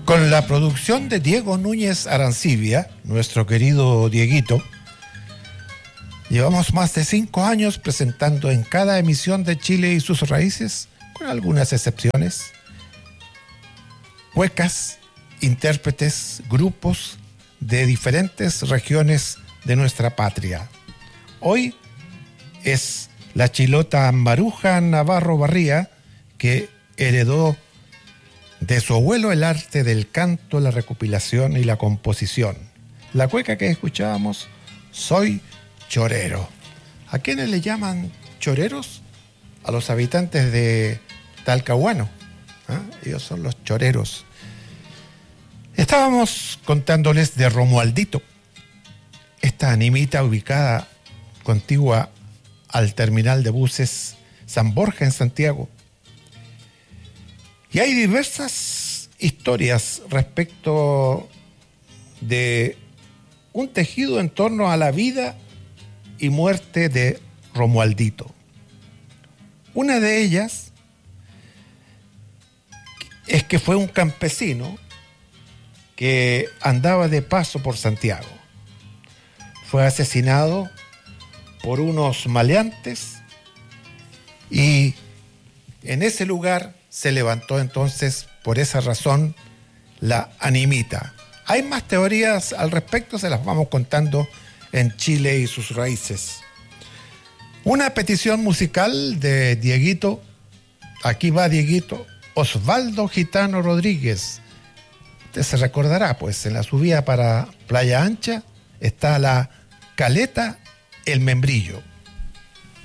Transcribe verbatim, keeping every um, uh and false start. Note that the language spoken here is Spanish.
Con la producción de Diego Núñez Arancibia, nuestro querido Dieguito, llevamos más de cinco años presentando en cada emisión de Chile y sus raíces, con algunas excepciones, cuecas, intérpretes, grupos de diferentes regiones de nuestra patria. Hoy es la chilota Maruja Navarro Barría, que heredó de su abuelo el arte del canto, la recopilación y la composición. La cueca que escuchábamos, Soy Chorero. ¿A quiénes le llaman choreros? A los habitantes de Talcahuano. ¿Ah? Ellos son los choreros. Estábamos contándoles de Romualdito, esta animita ubicada contigua al terminal de buses San Borja en Santiago. Y hay diversas historias respecto de un tejido en torno a la vida y muerte de Romualdito. Una de ellas es que fue un campesino que andaba de paso por Santiago. Fue asesinado por unos maleantes y en ese lugar se levantó entonces, por esa razón, la animita. Hay más teorías al respecto, se las vamos contando en Chile y sus raíces. Una petición musical de Dieguito, aquí va Dieguito, Osvaldo Gitano Rodríguez. Usted se recordará, pues en la subida para Playa Ancha está la Caleta El Membrillo.